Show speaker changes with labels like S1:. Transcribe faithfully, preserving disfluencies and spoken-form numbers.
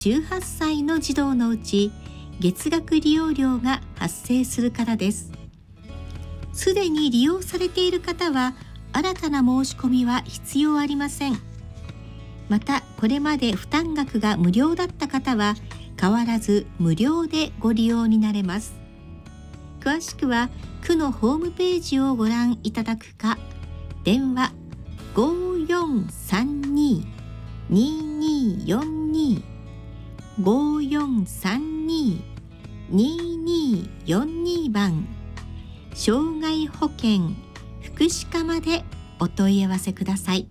S1: じゅうはっさいの児童のうち月額利用料が発生するからです。すでに利用されている方は新たな申し込みは必要ありません。またこれまで負担額が無料だった方は変わらず無料でご利用になれます。詳しくは区のホームページをご覧いただくか、電話 ごーよんさんにーにーにーよんにー ごーよんさんにーにーにーよんに番障害保険福祉課までお問い合わせください。